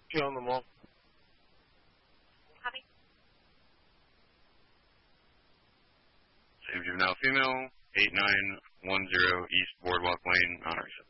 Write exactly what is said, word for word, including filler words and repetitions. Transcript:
Two on the mall. Copy. Same juvenile female, eight nine one zero East Boardwalk Lane, Mount Arisa.